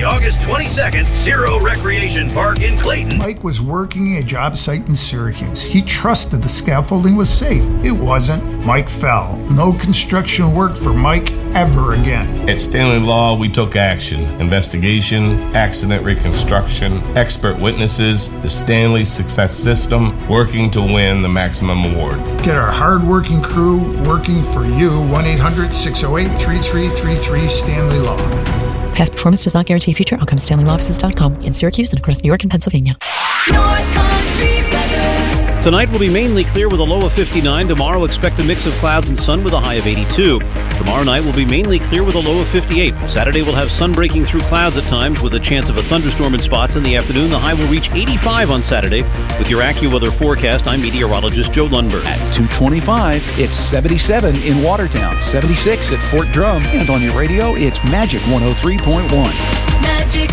August 22nd, Zero Recreation Park in Clayton. Mike was working a job site in Syracuse. He trusted the scaffolding was safe. It wasn't. Mike fell. No construction work for Mike ever again. At Stanley Law, we took action. Investigation, accident reconstruction, expert witnesses, the Stanley Success System, working to win the maximum award. Get our hard-working crew working for you. 1-800-608-3333 Stanley Law. Past performance does not guarantee future outcomes. StanleyLawoffices.com in Syracuse and across New York and Pennsylvania. North Country weather. Tonight will be mainly clear with a low of 59. Tomorrow, expect a mix of clouds and sun with a high of 82. Tomorrow night will be mainly clear with a low of 58. Saturday will have sun breaking through clouds at times with a chance of a thunderstorm in spots in the afternoon. The high will reach 85 on Saturday. With your AccuWeather forecast, I'm meteorologist Joe Lundberg. At 2:25, it's 77 in Watertown, 76 at Fort Drum, and on your radio, it's Magic 103.1.